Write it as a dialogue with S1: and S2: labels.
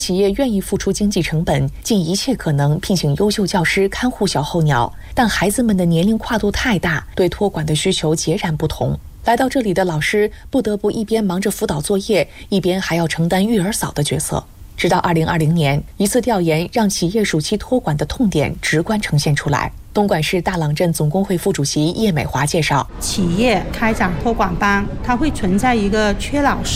S1: 企业愿意付出经济成本，尽一切可能聘请优秀教师看护小候鸟，但孩子们的年龄跨度太大，对托管的需求截然不同。来到这里的老师不得不一边忙着辅导作业，一边还要承担育儿嫂的角色。直到2020年，一次调研让企业暑期托管的痛点直观呈现出来。东莞市大朗镇总工会副主席叶美华介绍，
S2: 企业开展托管班，它会存在一个缺老师